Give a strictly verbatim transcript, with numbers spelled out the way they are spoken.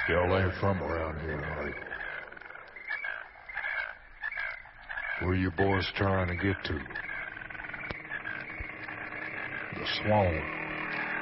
Y'all ain't from around here, are you? Where you boys trying to get to? The Swan.